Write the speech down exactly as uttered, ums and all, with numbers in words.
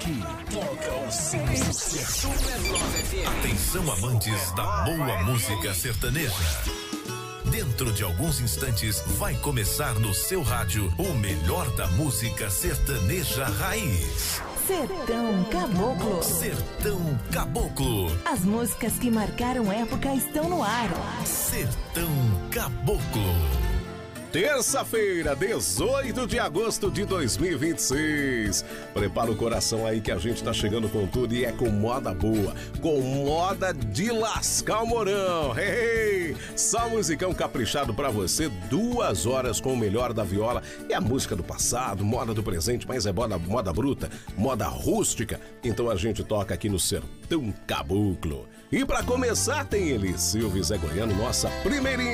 Aqui toca o seu sucesso. Atenção, amantes da boa música sertaneja. Dentro de alguns instantes vai começar no seu rádio o melhor da música sertaneja raiz. Sertão Caboclo. Sertão Caboclo. As músicas que marcaram época estão no ar. Sertão Caboclo. Terça-feira, dezoito de agosto de dois mil e vinte e seis. Prepara o coração aí que a gente tá chegando com tudo e é com moda boa, com moda de lascar o morão. Hey, hey. Só musicão caprichado pra você, duas horas com o melhor da viola. É a música do passado, moda do presente, mas é moda, moda bruta, moda rústica. Então a gente toca aqui no Sertão Caboclo. E pra começar tem ele, Silvio Zé Goiano, nossa primeirinha.